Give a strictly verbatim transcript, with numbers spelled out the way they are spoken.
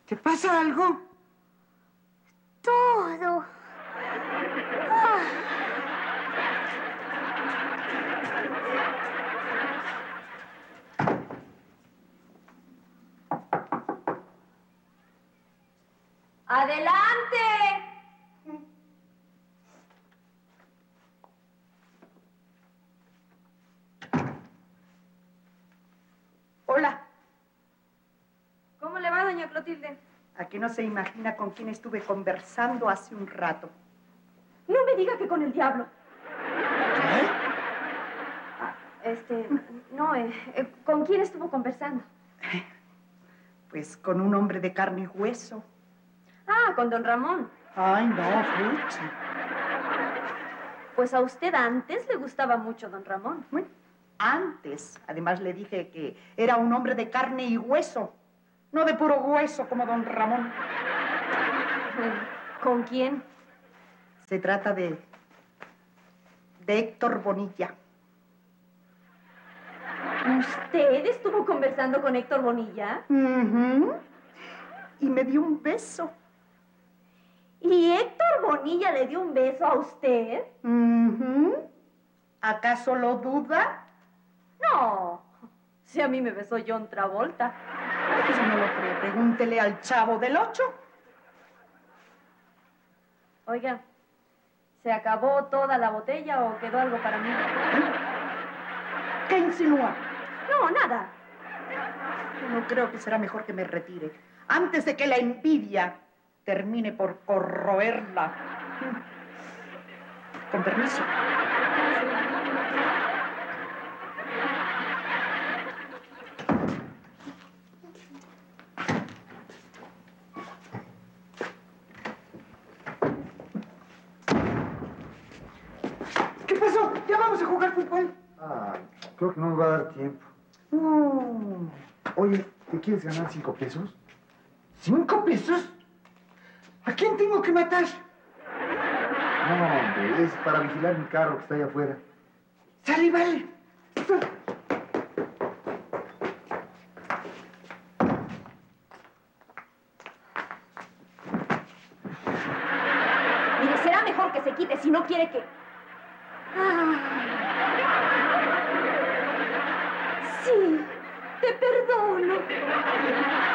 ¿Te pasa algo? Todo. Ah. ¡Adelante! Hola. ¿Cómo le va, doña Clotilde? ¿A que no se imagina con quién estuve conversando hace un rato? No me diga que con el diablo. ¿Qué? Ah, este, no, eh, eh, ¿con quién estuvo conversando? Pues con un hombre de carne y hueso. Ah, con don Ramón. Ay, no, Fruchi. Pues a usted antes le gustaba mucho don Ramón. Bueno, antes, además le dije que era un hombre de carne y hueso. No de puro hueso como don Ramón. ¿Con quién? Se trata de... de Héctor Bonilla. ¿Usted estuvo conversando con Héctor Bonilla? Uh-huh. Y me dio un beso. ¿Y Héctor Bonilla le dio un beso a usted? Uh-huh. ¿Acaso lo duda? No. Si a mí me besó John Travolta. Si no lo cree, pregúntele al Chavo del Ocho. Oiga, ¿se acabó toda la botella o quedó algo para mí? ¿Qué insinúa? No, nada. No creo que será mejor que me retire antes de que la envidia termine por corroerla. Con permiso. ¿Qué pasó? ¿Ya vamos a jugar fútbol? Ah, creo que no nos va a dar tiempo. No. Oye, ¿te quieres ganar cinco pesos? ¿Cinco pesos? ¿A quién tengo que matar? No, hombre, es para vigilar mi carro que está allá afuera. Sale, vale. Mire, será mejor que se quite si no quiere que... Ah. Sí, te perdono.